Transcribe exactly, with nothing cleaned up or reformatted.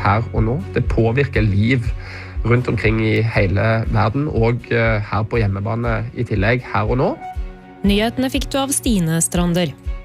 her og nå. Det påvirker liv rundt omkring i hele verden, og her på hjemmebane i tillegg, her og nå. Nyhetene fikk du av Stine Strander.